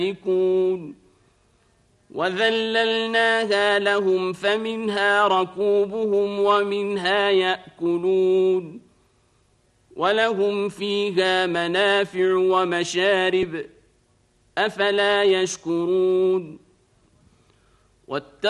وذللناها لهم فمنها ركوبهم ومنها يأكلون ولهم فيها منافع ومشارب أفلا يشكرون